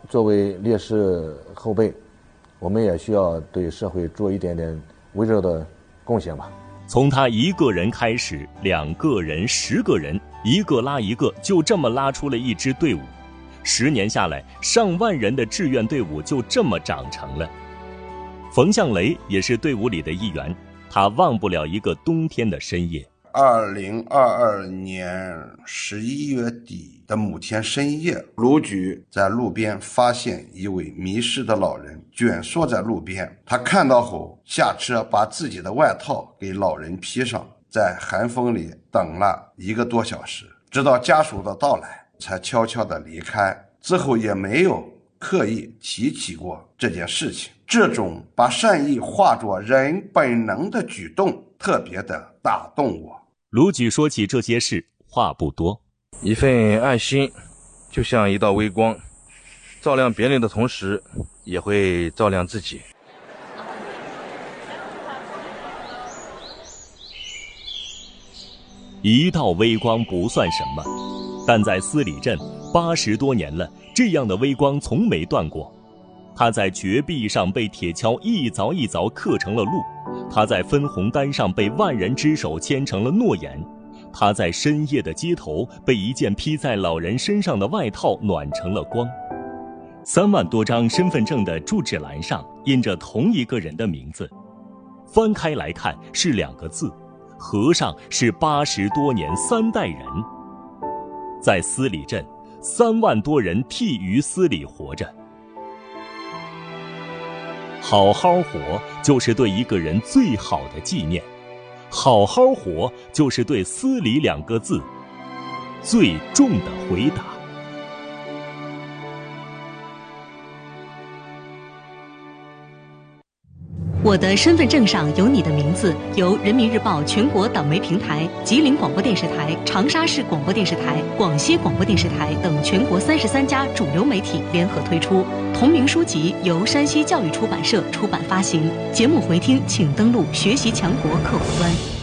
作为烈士后辈，我们也需要对社会做一点点微弱的贡献吧。 从他一个人开始，2个人、10个人，一个拉一个，就这么拉出了一支队伍。10年下来，上万人的志愿队伍就这么长成了。冯向雷也是队伍里的一员，他忘不了一个冬天的深夜。 2022年11月底的某天深夜，卢局在路边发现一位迷失的老人蜷缩在路边，他看到后下车把自己的外套给老人披上，在寒风里等了1个多小时，直到家属的到来才悄悄地离开，之后也没有刻意提起过这件事情。这种把善意化作人本能的举动特别的打动我。 卢局说起这些事话不多， 一份爱心就像一道微光，照亮别人的同时也会照亮自己。 一道微光不算什么，但在司里镇80多年了，这样的微光从没断过。它在绝壁上被铁锹一凿一凿刻成了路，它在分红单上被万人之手牵成了诺言，它在深夜的街头被一件披在老人身上的外套暖成了光。3万多张身份证的住址栏上印着同一个人的名字，翻开来看是2个字，合上是80多年3代人。在司里镇，3万多人替于司里活着。好好活就是对一个人最好的纪念，好好活就是对司里2个字最重的回答。 我的身份证上有你的名字，由人民日报全国党媒平台、吉林广播电视台、长沙市广播电视台、广西广播电视台等全国33家主流媒体联合推出。同名书籍由山西教育出版社出版发行。节目回听请登录学习强国客户端。